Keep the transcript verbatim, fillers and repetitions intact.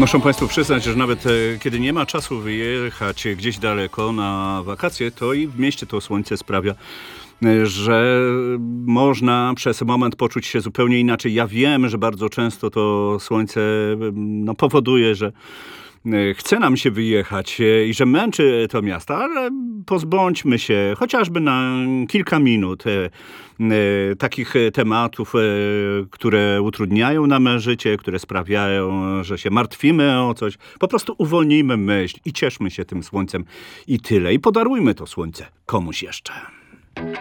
Muszą Państwo przyznać, że nawet e, kiedy nie ma czasu wyjechać gdzieś daleko na wakacje, to i w mieście to słońce sprawia, e, że można przez moment poczuć się zupełnie inaczej. Ja wiem, że bardzo często to słońce no, powoduje, że e, chce nam się wyjechać e, i że męczy to miasto, ale pozbądźmy się chociażby na kilka minut e, e, takich tematów, e, które utrudniają nam życie, które sprawiają, że się martwimy o coś. Po prostu uwolnijmy myśl i cieszmy się tym słońcem i tyle. I podarujmy to słońce komuś jeszcze.